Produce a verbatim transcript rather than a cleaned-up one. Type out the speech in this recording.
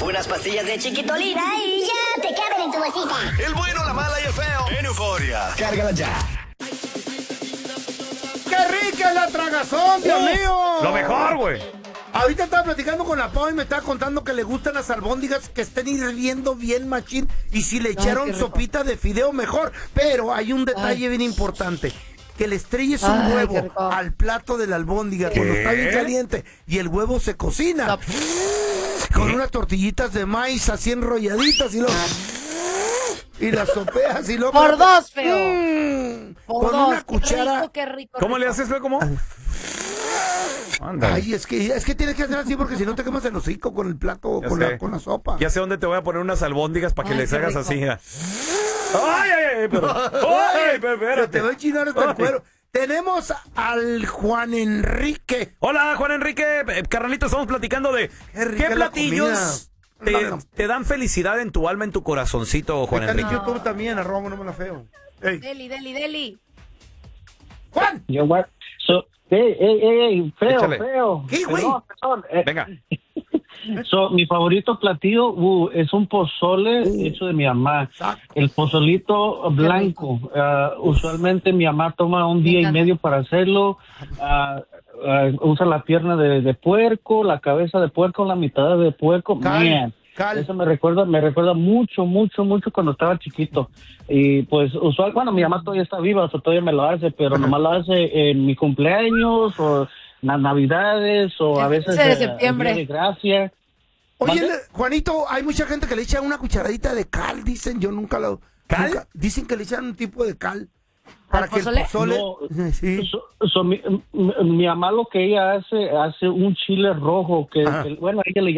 Unas pastillas de chiquitolina y ya te caben en tu bolsita. El bueno, la mala y el feo. En Euforia. Cárgala ya. ¡Qué rica es la tragazón, Dios Uh, mío! Lo mejor, güey. Ahorita estaba platicando con la Pau y me estaba contando que le gustan las albóndigas que estén hirviendo bien machín. Y si le echaron Ay, sopita de fideo, mejor. Pero hay un detalle Ay. bien importante. Que le estrelles un Ay, qué huevo rico. al plato de la albóndiga ¿Qué? cuando está bien caliente y el huevo se cocina. No. Con unas tortillitas de maíz así enrolladitas y lo... Y las sopeas y luego... Por dos, feo. Mm, Por con dos. una cuchara... Qué rico, qué rico, ¿Cómo rico. le haces, feo? ¿Cómo? Ándale. Ay, es que, es que tienes que hacer así porque si no te quemas el hocico con el plato, Ya con sé. la, con la sopa. Ya sé dónde te voy a poner unas albóndigas para que Ay, les qué hagas rico. así. mira. ¡Ay, ay, ay! Pero, ¡ay, pero Se espérate! te va a chinar hasta el Ay. cuero. Tenemos al Juan Enrique. Hola, Juan Enrique. Eh, Carnalito, estamos platicando de Qué rica qué es la platillos te, comida. te dan felicidad en tu alma, en tu corazoncito, Juan Está en Enrique. YouTube también, arroba no me la feo. Ey, Deli, deli, deli. Juan, Yo, what? So, hey, hey, hey, feo, Échale. feo. ¿Qué, güey? Perdón, perdón. Eh, Venga. So, mi favorito platillo uh, es un pozole Uh. hecho de mi mamá. Saco. El pozolito blanco. Uh, usualmente mi mamá toma un día y encanta. medio para hacerlo. Uh, uh, usa la pierna de, de puerco, la cabeza de puerco, la mitad de puerco. Cal, Man, cal. eso me recuerda, me recuerda mucho, mucho, mucho cuando estaba chiquito. Y pues usual, bueno, mi mamá todavía está viva, o sea, todavía me lo hace, pero nomás lo hace en mi cumpleaños o las navidades o a El veces quince de eh, septiembre. el Día de Gracia. Oye, ¿Mande? le- Juanito, hay mucha gente que le echa una cucharadita de cal, dicen, yo nunca lo... ¿Cal? nunca- dicen que le echan un tipo de cal para ¿Al que pozole? el pozole... No. Sí. So- so, mi, mi- mi mamá lo que ella hace, hace un chile rojo que, Ajá. que, bueno, ella le